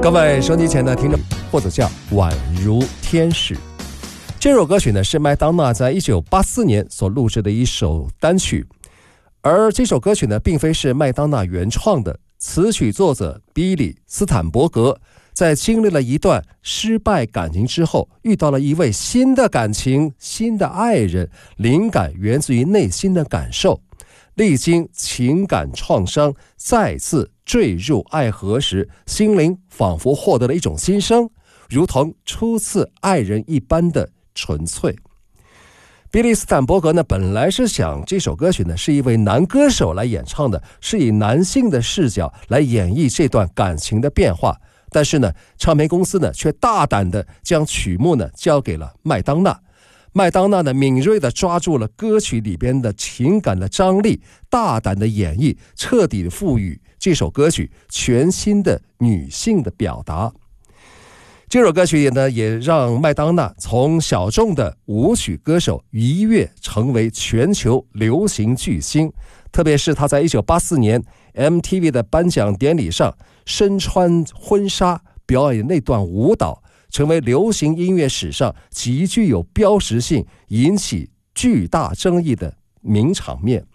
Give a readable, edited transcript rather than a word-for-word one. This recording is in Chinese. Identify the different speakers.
Speaker 1: 各位收机前的听众或者叫宛如天使，这首歌曲呢是麦当娜在1984年所录制的一首单曲，而这首歌曲呢并非是麦当娜原创的，词曲作者比利·斯坦伯格在经历了一段失败感情之后，遇到了一位新的感情、新的爱人，灵感源自于内心的感受，历经情感创伤，再次坠入爱河时，心灵仿佛获得了一种新生，如同初次爱人一般的纯粹。比利·斯坦伯格呢，本来是想这首歌曲呢是一位男歌手来演唱的，是以男性的视角来演绎这段感情的变化，但是呢，唱片公司呢却大胆的将曲目呢交给了麦当娜。麦当娜呢敏锐地抓住了歌曲里边的情感的张力，大胆的演绎，彻底的赋予这首歌曲全新的女性的表达。这首歌曲呢也让麦当娜从小众的舞曲歌手一跃成为全球流行巨星，特别是她在1984年 MTV 的颁奖典礼上身穿婚纱表演那段舞蹈，成为流行音乐史上极具有标识性、引起巨大争议的名场面。